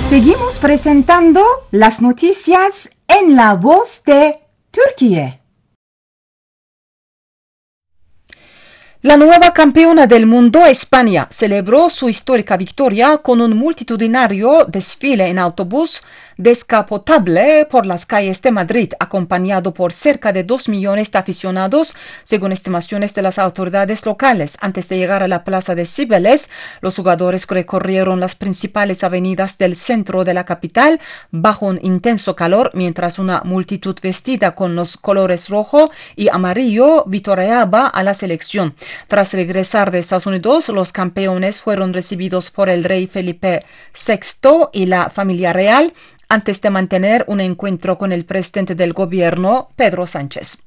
Seguimos presentando las noticias en la voz de Turquía. La nueva campeona del mundo, España, celebró su histórica victoria con un multitudinario desfile en autobús descapotable por las calles de Madrid, acompañado por cerca de 2 millones de aficionados, según estimaciones de las autoridades locales. Antes de llegar a la plaza de Cibeles, los jugadores recorrieron las principales avenidas del centro de la capital bajo un intenso calor, mientras una multitud vestida con los colores rojo y amarillo vitoreaba a la selección. Tras regresar de Estados Unidos, los campeones fueron recibidos por el rey Felipe VI y la familia real, antes de mantener un encuentro con el presidente del gobierno, Pedro Sánchez.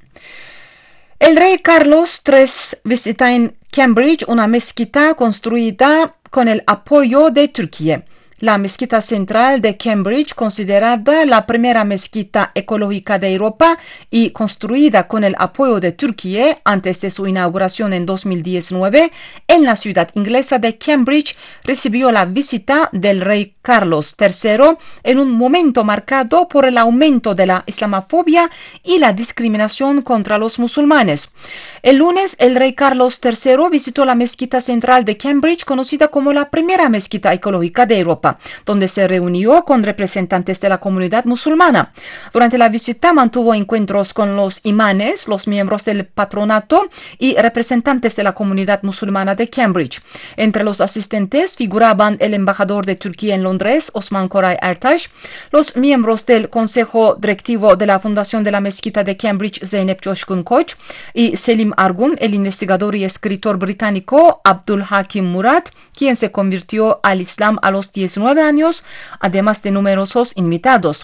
El rey Carlos III visita en Cambridge una mezquita construida con el apoyo de Turquía. La mezquita central de Cambridge, considerada la primera mezquita ecológica de Europa y construida con el apoyo de Turquía antes de su inauguración en 2019 en la ciudad inglesa de Cambridge, recibió la visita del rey Carlos III en un momento marcado por el aumento de la islamofobia y la discriminación contra los musulmanes. El lunes, el rey Carlos III visitó la mezquita central de Cambridge, conocida como la primera mezquita ecológica de Europa, donde se reunió con representantes de la comunidad musulmana. Durante la visita mantuvo encuentros con los imanes, los miembros del patronato y representantes de la comunidad musulmana de Cambridge. Entre los asistentes figuraban el embajador de Turquía en Londres, Osman Koray Ertaş, los miembros del consejo directivo de la fundación de la mezquita de Cambridge, Zeynep Coşkun Koç, y Selim Argun, el investigador y escritor británico Abdul Hakim Murat, quien se convirtió al Islam a los 19 años, además de numerosos invitados.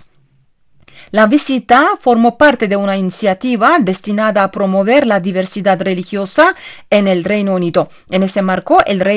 La visita formó parte de una iniciativa destinada a promover la diversidad religiosa en el Reino Unido. En ese marco, el rey